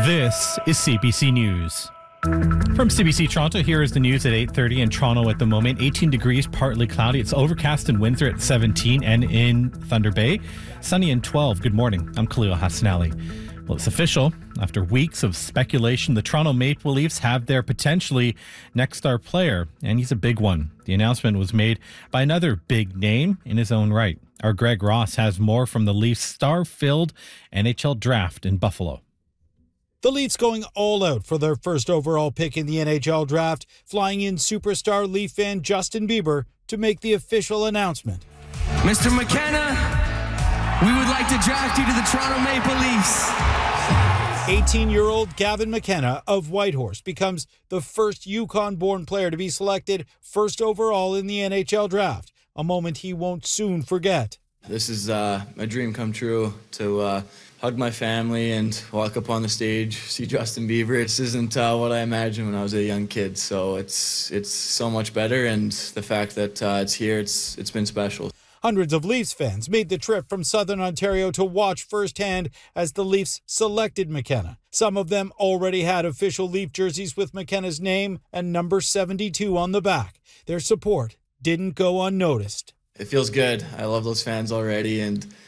This is CBC News. From CBC Toronto, here is the news at 8:30 in Toronto at the moment. 18 degrees, partly cloudy. It's overcast in Windsor at 17 and in Thunder Bay, sunny and 12. Good morning. I'm Khalil Hassanali. Well, it's official. After weeks of speculation, the Toronto Maple Leafs have their potentially next star player, and he's a big one. The announcement was made by another big name in his own right. Our Greg Ross has more from the Leafs' star-filled NHL draft in Buffalo. The Leafs going all out for their first overall pick in the NHL draft, flying in superstar Leaf fan Justin Bieber to make the official announcement. Mr. McKenna, we would like to draft you to the Toronto Maple Leafs. 18-year-old Gavin McKenna of Whitehorse becomes the first Yukon-born player to be selected first overall in the NHL draft, a moment he won't soon forget. This is a dream come true to hug my family and walk up on the stage, see Justin Bieber. This isn't what I imagined when I was a young kid, so it's so much better, and the fact that it's here, it's been special. Hundreds of Leafs fans made the trip from Southern Ontario to watch firsthand as the Leafs selected McKenna. Some of them already had official Leaf jerseys with McKenna's name and number 72 on the back. Their support didn't go unnoticed. It feels good. I love those fans already, and